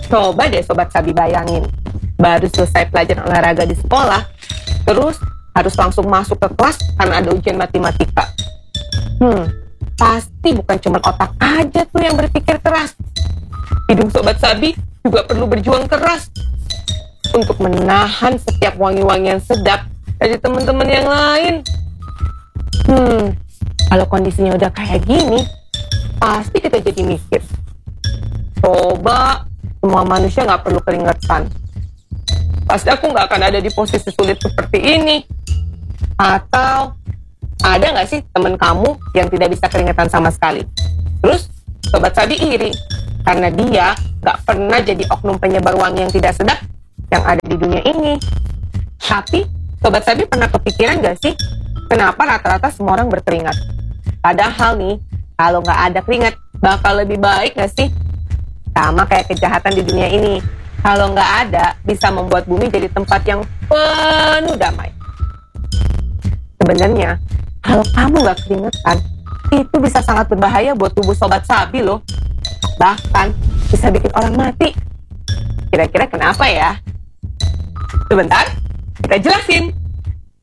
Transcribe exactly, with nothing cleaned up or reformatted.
Coba deh Sobat Sabi bayangin, baru selesai pelajaran olahraga di sekolah, terus harus langsung masuk ke kelas karena ada ujian matematika. Hmm, pasti bukan cuma otak aja tuh yang berpikir keras. Hidung Sobat Sabi juga perlu berjuang keras untuk menahan setiap wangi-wangian sedap dari teman-teman yang lain. Hmm, kalau kondisinya udah kayak gini, pasti kita jadi mikir, coba semua manusia nggak perlu keringetan, pasti aku nggak akan ada di posisi sulit seperti ini. Atau ada nggak sih teman kamu yang tidak bisa keringetan sama sekali? Terus Sobat Sabi iri karena dia nggak pernah jadi oknum penyebar wangi yang tidak sedap yang ada di dunia ini. Tapi Sobat Sabi pernah kepikiran nggak sih kenapa rata-rata semua orang berkeringat? Padahal nih, kalau nggak ada keringat bakal lebih baik nggak sih? Sama kayak kejahatan di dunia ini, kalau nggak ada bisa membuat bumi jadi tempat yang penuh damai. Sebenarnya kalau kamu nggak keringetan, itu bisa sangat berbahaya buat tubuh Sobat Sabi loh. Bahkan bisa bikin orang mati. Kira-kira kenapa ya? Sebentar, kita jelasin.